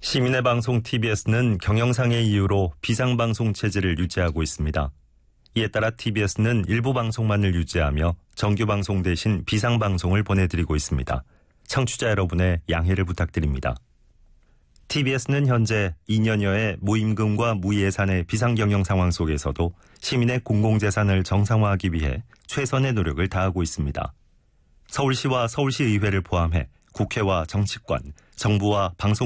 시민의 방송 TBS는 경영상의 이유로 비상방송 체제를 유지하고 있습니다. 이에 따라 TBS는 일부 방송만을 유지하며 정규방송 대신 비상방송을 보내드리고 있습니다. 청취자 여러분의 양해를 부탁드립니다. TBS는 현재 2년여의 무임금과 무예산의 비상경영 상황 속에서도 시민의 공공재산을 정상화하기 위해 최선의 노력을 다하고 있습니다. 서울시와 서울시의회를 포함해 국회와 정치권, 정부와 방송